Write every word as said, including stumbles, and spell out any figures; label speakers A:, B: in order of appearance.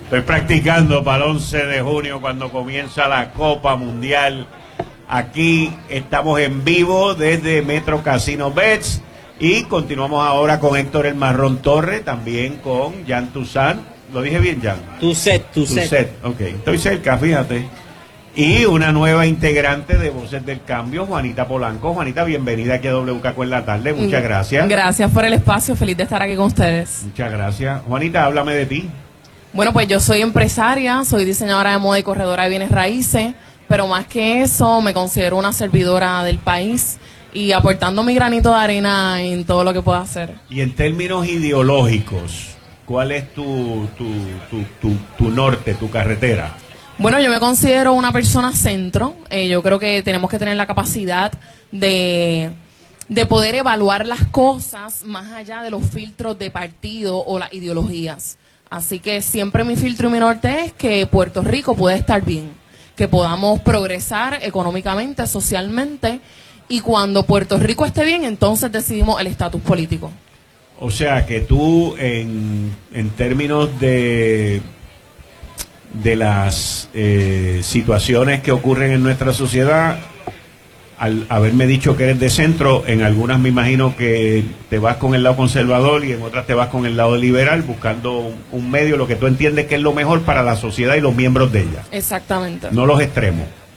A: Estoy practicando para el once de junio cuando comienza la Copa Mundial. Aquí estamos en vivo desde Metro Casino Bets y continuamos ahora con Héctor El Marrón Torre, también con Jan Toussaint. ¿Lo dije bien, Jan?
B: Toussaint, Toussaint.
A: Toussaint, ok. Estoy cerca, fíjate. Y una nueva integrante de Voces del Cambio, Juanita Polanco. Juanita, bienvenida aquí a W K Q en la tarde. Muchas gracias.
C: Gracias por el espacio. Feliz de estar aquí con ustedes.
A: Muchas gracias. Juanita, háblame de ti.
C: Bueno, pues yo soy empresaria, soy diseñadora de moda y corredora de bienes raíces, pero más que eso me considero una servidora del país y aportando mi granito de arena en todo lo que pueda hacer.
A: Y en términos ideológicos, ¿cuál es tu, tu, tu, tu, tu norte, tu carretera?
C: Bueno, yo me considero una persona centro. Eh, yo creo que tenemos que tener la capacidad de, de poder evaluar las cosas más allá de los filtros de partido o las ideologías. Así que siempre mi filtro y mi norte es que Puerto Rico puede estar bien, que podamos progresar económicamente, socialmente, y cuando Puerto Rico esté bien, entonces decidimos el estatus político.
A: O sea, que tú, en, en términos de, de las eh, situaciones que ocurren en nuestra sociedad, al haberme dicho que eres de centro, en algunas me imagino que te vas con el lado conservador y en otras te vas con el lado liberal, buscando un, un medio, lo que tú entiendes que es lo mejor para la sociedad y los miembros de ella.
C: Exactamente.
A: No los extremos.